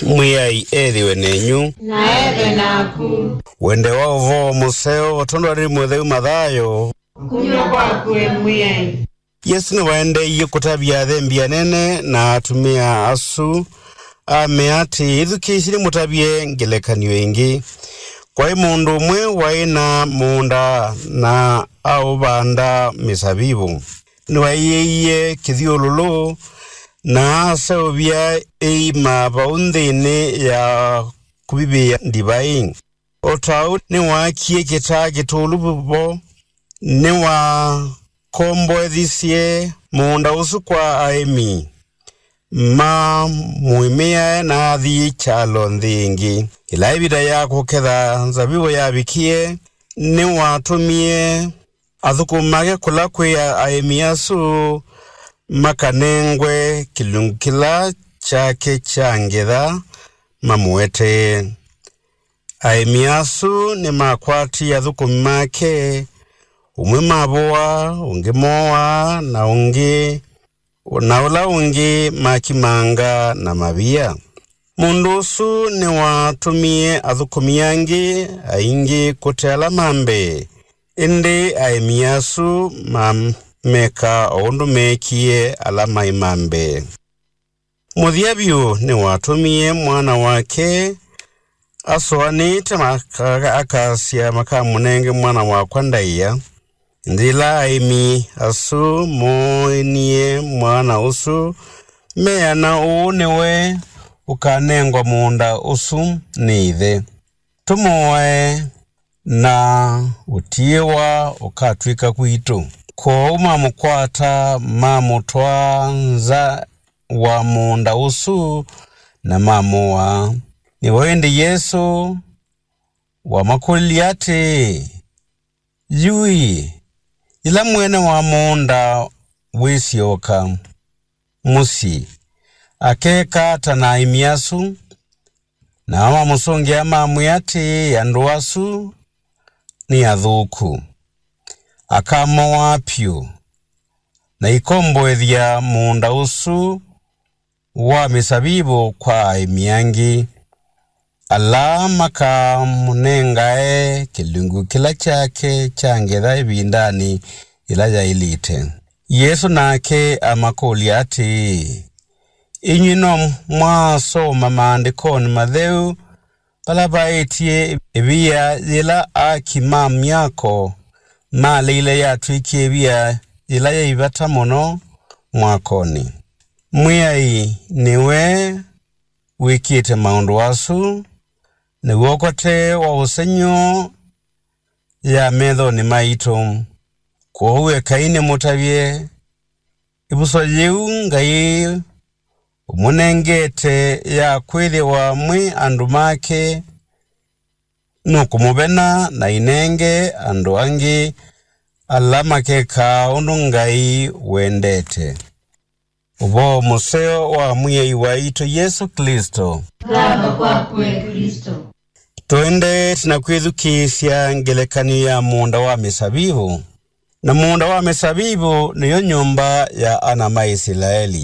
Mwiyai ethiwe nenyu na ethe naku wende wa uvo museo otondo ari mwetheu mathayo kunywa kwakwe mwiyai. Yesu ni waende iye kutabia thembia nene na atumia asu ameati ithukishiri mutabie ngelekanio ingi kwa mundu umwe waina munda na au banda misabibu ni waiye kithiululu na aseubia eima baundhini ya kubibia ndibai otau ni wakie kita kitulububo ni wa kombo edhisie munda usu kwa aemi ma muimia na athi chalo ndhingi ila ibida ya kuketha zabibu ya bikie ni watumie athukumage kula kwi aemi asu makanengwe kilungu kila chake changetha mamuete aemi asu ni makwati athukumi make umwe maboa ungi moa na ungi na ula ungi makimanga na mabia mundu usu ni watumie athukumi yangi aingi kutela mambe indi aemi asu meka oundu mekie alama imambe muthiabyu ni watumie mwana wake asoanite akasia makamunenge mwana wakwa ndaiya ndila aimi asu moinie mwana usu meana uuniwe ukanengwa munda usu niithe tumuoe na utiewa ukatwika kwitu ko mamukwata mamutwanza wa munda usu na mamuwa ni wende Yesu wa makuliate yui ila mwene wa munda wisioka musi akeka tana imiasu na ama musongi ama muyate yanduasu ni adhuku akama wapyu na ikombo ethia munda usu wa misabibu kwa imiangi alama ka munengae kilungu kila chake changetha ibindani ila ya ilite Yesu nake amakuli ati inyino mwasoma maandikoni matheu palabaetie ibia ila akimam yako mali ile yatwikie ibia ila ya ibata mono mwakoni mwiyai niwe wikite maundu wasu ni wokote wa usenyo ya medho ni maitu kwa uwe kaine mutabie ibuso yeu ngai umunengete ya kwili wa mwi andumake nukumubena na inenge andu angi alama keka undu ngai wendete ubo museo wa mwiye iwaito Yesu Kristo Lava kwakwe Kristo twende tunakwithukisya ngelekani ya munda wa misabibu na munda wa misabibu niyo nyumba ya ana Maisraeli